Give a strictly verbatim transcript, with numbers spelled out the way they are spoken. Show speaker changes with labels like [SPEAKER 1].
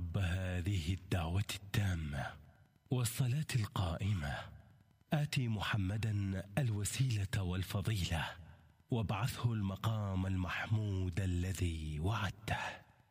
[SPEAKER 1] رب هذه الدعوة التامة والصلاة القائمة آت محمدا الوسيلة والفضيلة وابعثه المقام المحمود الذي وعدته.